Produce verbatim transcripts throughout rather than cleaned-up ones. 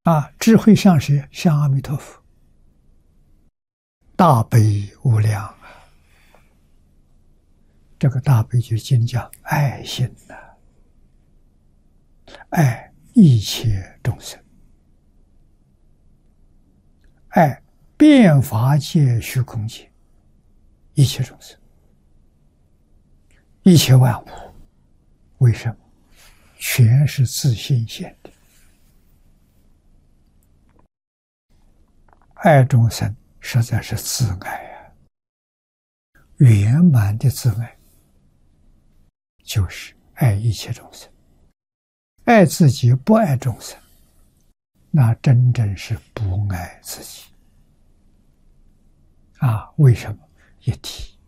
啊，智慧像谁？像阿弥陀佛，大悲无量啊！这个大悲就是经讲爱心呐、啊，爱一切众生，爱遍法界虚空界一切众生，一切万物。为什么？全是自性现的。爱众生实在是自爱啊，圆满的自爱就是爱一切众生。爱自己不爱众生，那真正是不爱自己啊！为什么？一体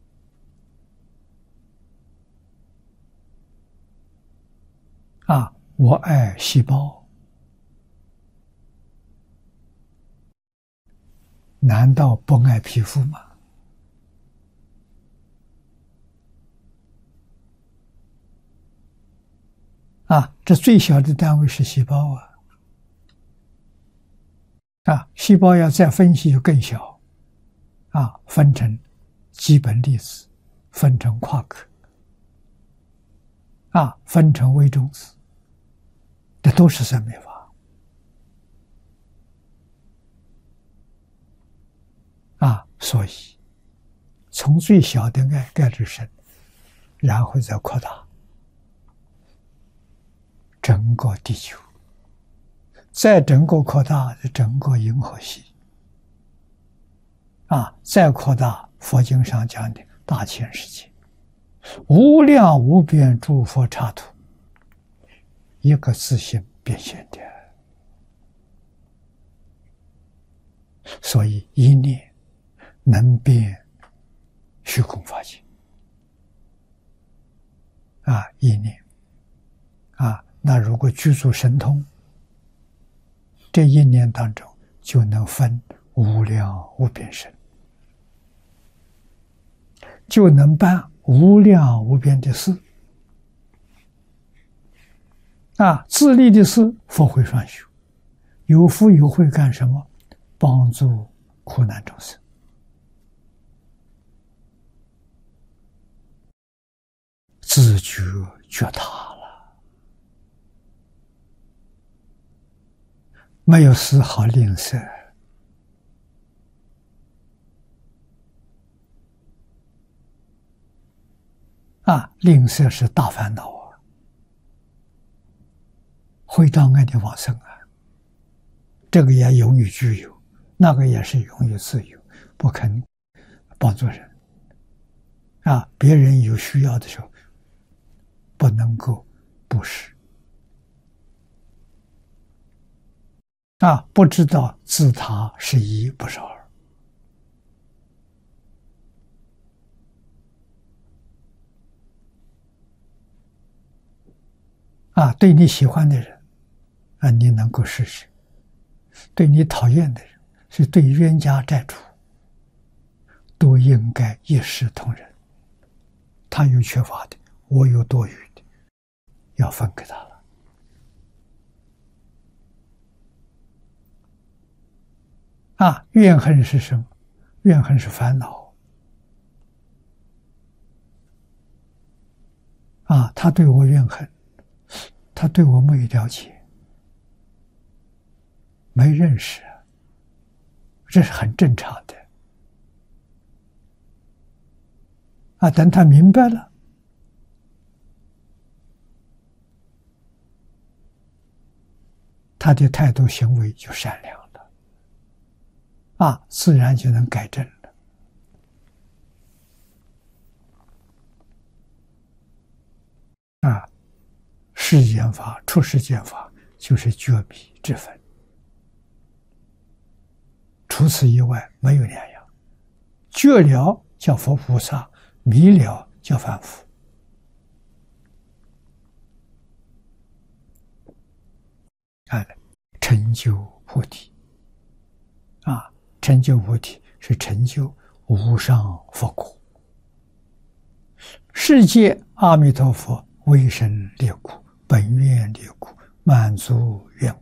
啊！我爱细胞，难道不爱皮肤吗？啊，这最小的单位是细胞啊！啊，细胞要再分析就更小，啊，分成基本粒子，分成夸克，啊，分成微中子，这都是生灭法。啊，所以从最小的爱盖至深，然后再扩大整个地球，再整个扩大整个银河系，啊，再扩大佛经上讲的大千世界，无量无边诸佛刹土，一个自性变现的。所以一念能变虚空法界，啊，一念啊。那如果具足神通，这一年当中就能分无量无边身，就能办无量无边的事啊！自利的事，佛会双修，有福有慧干什么？帮助苦难众生。自觉觉他了，没有丝毫吝啬啊！吝啬是大烦恼啊，会障碍的往生啊。这个也永远具有，那个也是永远自由，不肯帮助人啊！别人有需要的时候，不能够布施啊！不知道自他是一，不是二啊！对你喜欢的人啊，你能够施施；对你讨厌的人，是对冤家债主，都应该一视同仁。他有缺乏的，我有多余的，要分给他了。啊，怨恨是什么？怨恨是烦恼。啊，他对我怨恨，他对我没有了解，没认识，这是很正常的。啊，等他明白了，他的态度行为就善良了，啊，自然就能改正了。啊，世间法、出世间法就是觉迷之分，除此以外没有两样。觉了叫佛菩萨，迷了叫凡夫。啊，成就菩提啊，成就菩提是成就无上佛果。世界阿弥陀佛为身离苦，本愿离苦，满足愿